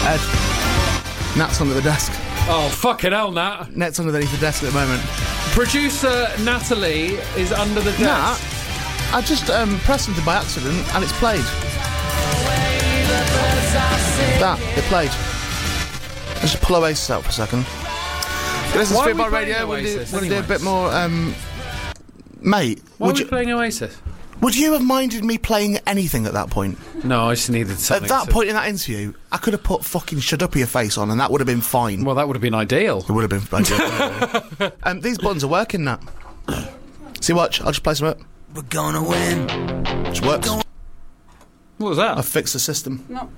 Ed. Nat's under the desk. Oh, fucking hell, Nat. Nat's underneath the desk at the moment. Producer Natalie is under the desk. Nat, I just pressed something by accident and it's played. It played. Let's just pull Oasis out for a second. This is Why are we Football playing Radio. We're Oasis going to do a anyways? bit more... mate, Why are we playing Oasis? would you have minded me playing anything at that point? No, I just needed something. At that point in that interview, I could have put fucking Shut Up Your Face on and that would have been fine. Well, that would have been ideal. It would have been ideal. These buttons are working, Nat. See, watch. I'll just play some of it. We're gonna win. It works. What was that? I've fixed the system. No.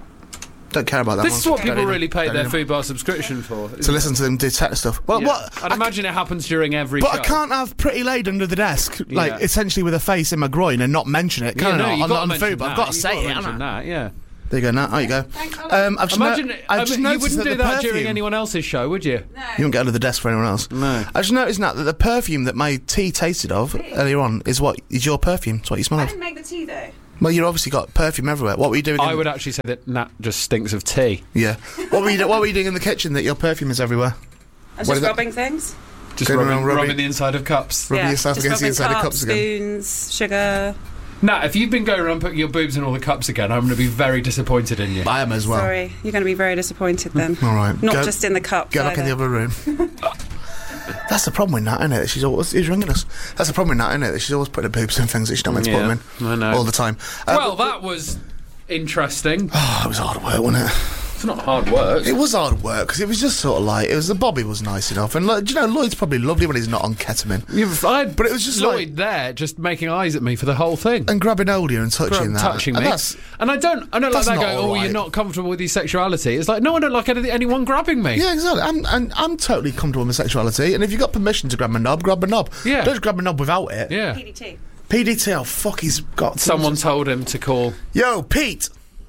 Don't care about that This one. is what Don't people need really them. pay Don't their need them. food bar subscription for. To listen to them do tech stuff. Well, Yeah. what? I'd imagine it happens during every But show. I can't have Pretty Lady under the desk, like, Yeah. essentially with a face in my groin and not mention it, can I not? you've got On to the food, mention but I've that. got to You've say got it, to haven't mention I? that, yeah. There you go, Nat. There you go. Alan. I've just Imagine, I've just you noticed wouldn't that do the that perfume, during anyone else's show, would you? No. You won't get under the desk for anyone else. No. I just noticed, Nat, that the perfume that my tea tasted of earlier on is your perfume. It's what you smell I of. didn't make the tea though. Well, you've obviously got perfume everywhere. What were you doing? I would actually say that Nat just stinks of tea. Yeah. What were you doing in the kitchen that your perfume is everywhere? I was What just is that? rubbing things. Just Going rubbing, around rubbing- rubbing the inside of cups. Rubbing yourself just against the rubbing inside of cups again. spoons, sugar. Nat, if you've been going around putting your boobs in all the cups again, I'm going to be very disappointed in you. I am as well. Sorry, you're going to be very disappointed then. All right. Not Go- just in the cups. Get back in the either. other room. That's the problem with Nat, isn't it? Who's ringing us? That's the problem with Nat, isn't it? She's always putting her boobs in things that she's not meant to put them in. I know. All the time. Well, that was interesting. Oh, it was hard work, wasn't it? It's not hard work. It was hard work, because it was just sort of like, the Bobby was nice enough, and do you know, Lloyd's probably lovely when he's not on ketamine. I had But it was just Lloyd there, just making eyes at me for the whole thing. And grabbing hold of you and touching that. Touching And me. that's- And I don't like that's that not going, all right. you're not comfortable with your sexuality. It's like, no, I don't like anyone grabbing me. Yeah, exactly. I'm totally comfortable with my sexuality, and if you've got permission to grab my knob, grab my knob. Yeah. Don't just grab my knob without it. Yeah. PDT. PDT, oh fuck, he's got... Someone told him to call. Yo, Pete!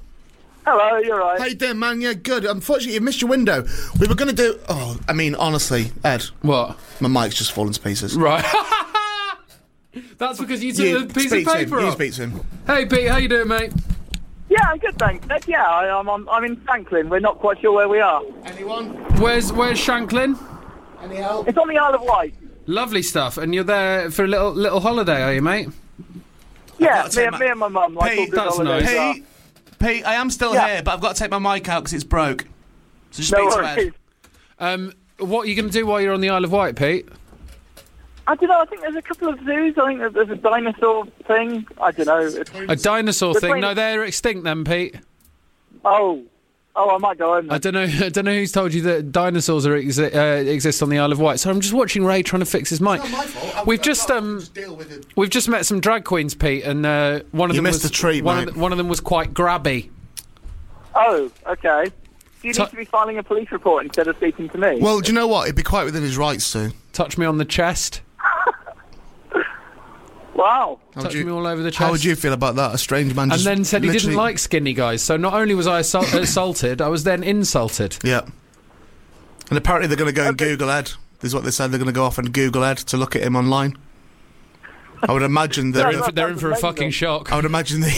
Hello, you're right. How you doing, man? Yeah, good. Unfortunately, you missed your window. We were going to do... Oh, I mean, honestly, Ed, What? my mic's just fallen to pieces. Right. That's because you took the piece of speak to paper him. You off. speak to him. Hey, Pete, how you doing, mate? Yeah, I'm good, thanks. Yeah, I'm in Franklin. We're not quite sure where we are. Anyone? Where's Shanklin? Any help? It's on the Isle of Wight. Lovely stuff. And you're there for a little holiday, are you, mate? Yeah, got to take me and my mum. Like, Pete, all good that's holidays nice. are. Pete, I am still Yeah. here, but I've got to take my mic out because it's broke. So just No speak to Ed. worries. What are you going to do while you're on the Isle of Wight, Pete? I don't know, I think there's a couple of zoos. I think there's a dinosaur thing. I don't know. A dinosaur The thing? plane- No, they're extinct then, Pete. Oh, I might go home I then. don't know who's told you that dinosaurs exist on the Isle of Wight. So I'm just watching Ray trying to fix his mic. We've just we've just met some drag queens, Pete, and one of You them missed was a treat, mate. one of them was quite grabby. Oh, okay. Do you need to be filing a police report instead of speaking to me? Well, do you know what? He'd be quite within his rights to. Touched me on the chest. Wow. Touched me all over the chest. How would you feel about that? A strange man And just then said he didn't literally- like skinny guys. So not only was I assaulted, I was then insulted. Yeah. And apparently they're going to go and Google Ed. This is what they said. They're going to go off and Google Ed to look at him online. I would imagine They're that... in for a fucking shock. I would imagine that...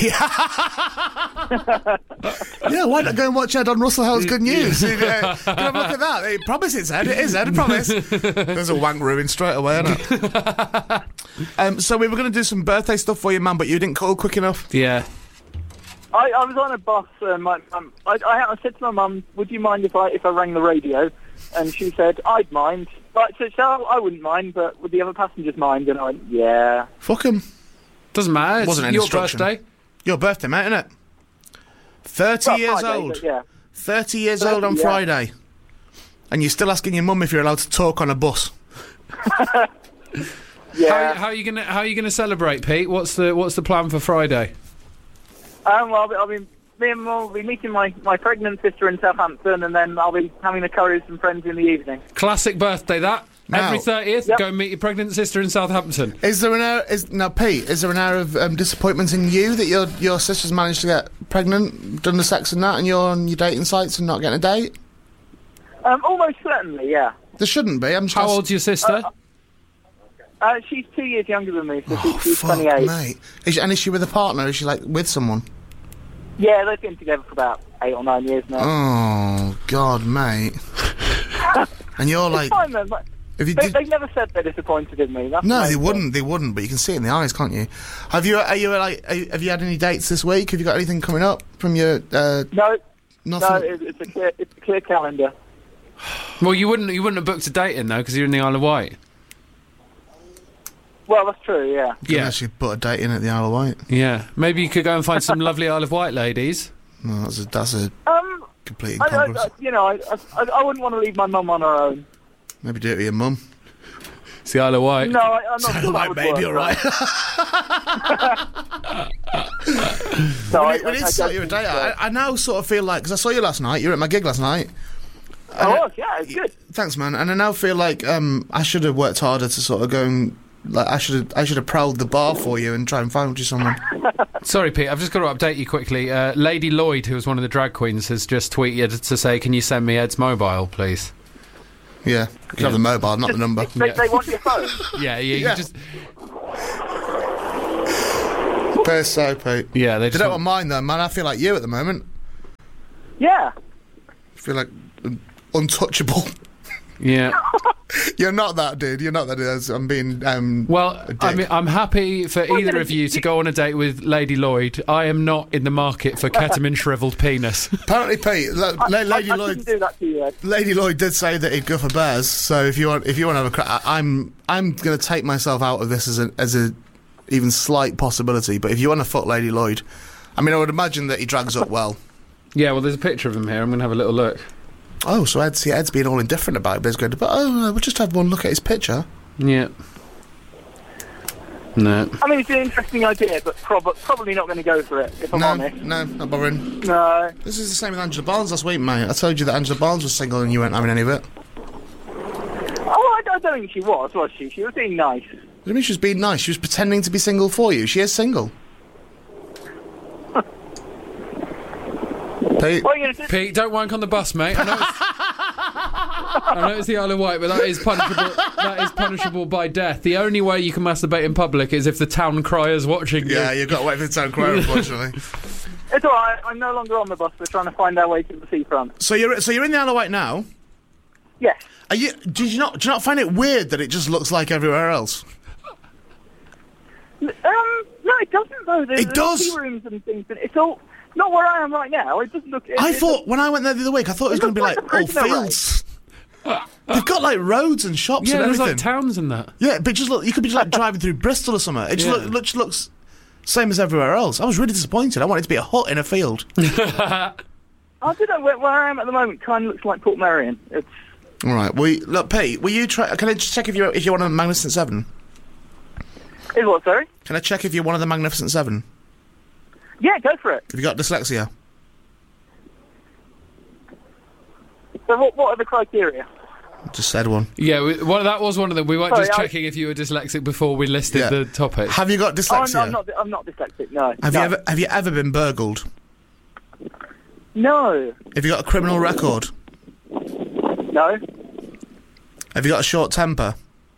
Yeah, why not go and watch Ed on Russell Howell's Good News? Can I have a look at that? I promise it's Ed. It is Ed, I promise. There's a wank ruin straight away, isn't it? So we were going to do some birthday stuff for you, man, but you didn't call quick enough. Yeah. I was on a bus and I said to my mum, would you mind if I rang the radio? And she said, I'd mind. So I wouldn't mind, but would the other passengers mind? And I went, yeah. Fuck 'em. Doesn't matter. It's Wasn't an your instruction. birthday. Your birthday, mate, innit? 30 Well, years Friday, old. but yeah. 30 years old on yeah. Friday. And you're still asking your mum if you're allowed to talk on a bus. Yeah. How are you gonna celebrate, Pete? What's the plan for Friday? Well, me and Mum will be meeting my pregnant sister in Southampton, and then I'll be having a curry with some friends in the evening. Classic birthday, that. Now- Every 30th, Yep. go and meet your pregnant sister in Southampton. Is there an air... Now, Pete, is there an air of disappointment in you that your sister's managed to get pregnant, done the sex and that, and you're on your dating sites and not getting a date? Almost certainly, yeah. There shouldn't be. I'm just... How old's your sister? She's 2 years younger than me, so Oh, she's fuck, 28. mate. Is she with a partner? Is she, like, with someone? Yeah, they've been together for about 8 or 9 years now. Oh, God, mate. And you're like... It's fine, then. Like, If you they, did... they've never said they're disappointed in me. That's No, the they main thing. wouldn't, but you can see it in the eyes, can't you? Have you had any dates this week? Have you got anything coming up from your, No, nothing? it's a clear calendar. Well, you wouldn't have booked a date in though, because you're in the Isle of Wight. Well, that's true, yeah. You can actually put a date in at the Isle of Wight. Yeah. Maybe you could go and find some lovely Isle of Wight ladies. No, that's a complete I incongruous. wouldn't want to leave my mum on her own. Maybe do it with your mum. It's the Isle of Wight. No, I'm not sure that would maybe work, you're right. No, We need to sort you a date out. I now sort of feel like, because I saw you last night, you were at my gig last night. I was, yeah, it's good. Thanks, man. And I now feel like I should have worked harder to sort of go and, like, I should have prowled the bar for you and try and find you someone. Sorry, Pete, I've just got to update you quickly. Lady Lloyd, who was one of the drag queens, has just tweeted to say, can you send me Ed's mobile, please? Yeah, you can have the mobile, not the number. They want your phone. Yeah, Yeah. you just... First so, Pete. Yeah, they They just... don't want mine, though, man. I feel like you at the moment. Yeah. I feel like untouchable. Yeah. You're not that, dude. You're not that, dude. I'm being, Well, a dick. I mean, I'm happy for either of you to go on a date with Lady Lloyd. I am not in the market for ketamine shriveled penis. Apparently, Pete, Lady I Lloyd... couldn't do that to you, Ed. Lady Lloyd did say that he'd go for bears, so if you want to have a crack, I'm going to take myself out of this as a even slight possibility. But if you want to fuck Lady Lloyd, I mean, I would imagine that he drags up well. Yeah, well, there's a picture of him here. I'm going to have a little look. Oh, so Ed's being all indifferent about it, but he's going to. But we'll just have one look at his picture. Yeah. No. I mean, it's an interesting idea, but probably not going to go for it, if I'm honest. No, not bothering. No. This is the same with Angela Barnes last week, mate. I told you that Angela Barnes was single and you weren't having any of it. Oh, I don't think she was she? She was being nice. What do you mean she was being nice? She was pretending to be single for you. She is single. Pete, Well, you know, Pete, don't wank on the bus, mate. I know it's the Isle of Wight, but that is punishable. That is punishable by death. The only way you can masturbate in public is if the town crier's watching you. yeah, you've got to wait for the town crier, unfortunately. it's all right. I'm no longer on the bus. We're trying to find our way to the seafront. So you're in the Isle of Wight now. Yes. Do you not find it weird that it just looks like everywhere else? No, it doesn't, though. There's It does. tea rooms and things. And it's all... Not where I am right now. It doesn't look... I thought, when I went there the other week, I thought it was going to be looks like like all the prisoner fields. They've got like roads and shops Yeah, and there's everything. like towns and that. Yeah, but just look, you could be like driving through Bristol or something. It just looks same as everywhere else. I was really disappointed. I wanted it to be a hut in a field. I don't know. Where I am at the moment kind of looks like Port Merion. It's... All right. Look, Pete, will you try? Can I just check if you're one of the Magnificent Seven? Is what, sorry? Can I check if you're one of the Magnificent Seven? Yeah, go for it. Have you got dyslexia? So what are the criteria? Just said one. Yeah, that was one of them. We weren't Sorry, just checking if you were dyslexic before we listed Yeah. the topics. Have you got Oh, dyslexia? no, I'm not dyslexic, no. Have you ever been burgled? No. Have you got a criminal record? No. Have you got a short temper?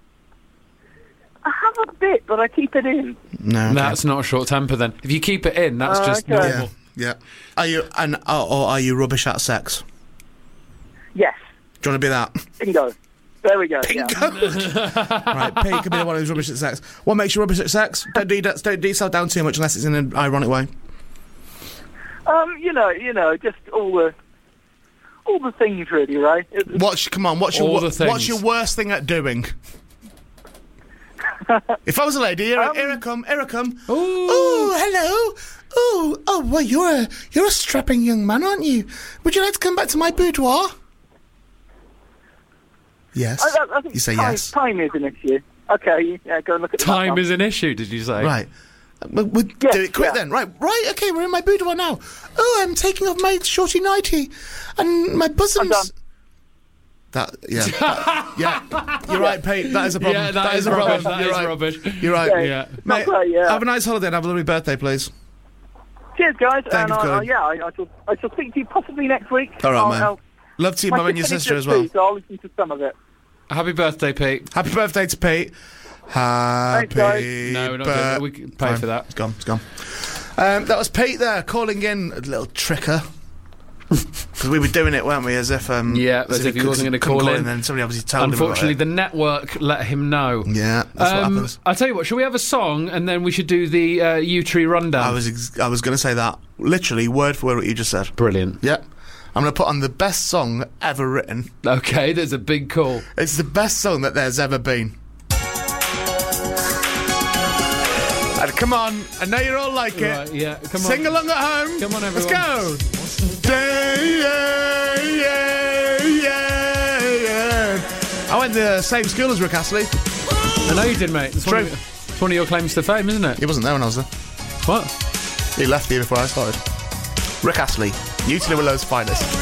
I have a bit, but I keep it in. No. Okay. That's not a short temper then. If you keep it in, that's just okay. normal. Yeah. Are you or are you rubbish at sex? Yes. Do you want to be that? Bingo. There we go. Yeah. Right, Pete could be the one who's rubbish at sex. What makes you rubbish at sex? Don't do yourself down too much unless it's in an ironic way. You know, just all the things really, right? What's All your the things. what's your worst thing at doing? If I was a lady, here I come. Ooh, hello. Oh, well, you're a strapping young man, aren't you? Would you like to come back to my boudoir? Yes. I think You say time, yes. Time is an issue. Okay, yeah, go and look at the map Time now. is an issue, did you say? Right. We'll Yes, do it quick yeah. then. Right, okay, we're in my boudoir now. Oh, I'm taking off my shorty nightie. And my bosoms... I'm done. Yeah. You're right, Pete. That is a problem. Yeah, that is a rubbish. problem. That You're is right. rubbish. You're right. Yeah. Mate, great, yeah. have a nice holiday and have a lovely birthday, please. Cheers, guys. Thank you for calling. I shall speak to you possibly next week. All right, man. I'll- Love to your my mum and your kids sister finished as well. at 2, so I'll listen to some of it. Happy birthday, Pete. Happy birthday to Pete. Happy guys. No, we're not doing that. We can pay Fine. for that. It's gone. That was Pete there calling in, a little tricker. Because we were doing it, weren't we? As if as if he wasn't going to call in. And then somebody obviously told Unfortunately, him the network let him know. Yeah, that's what happens. I'll tell you what. Shall we have a song and then we should do the U-Tree rundown? I was going to say that literally word for word what you just said. Brilliant. Yeah. I'm going to put on the best song ever written. Okay, there's a big call. It's the best song that there's ever been. And come on, I know you all like it. Right, yeah, come on. Sing along at home. Come on, everyone. Let's go. I went to the same school as Rick Astley. I know you did, mate. It's True. It's one of your claims to fame, isn't it? He wasn't there when I was there. What? He left here before I started. Rick Astley, Newton Willow's finest.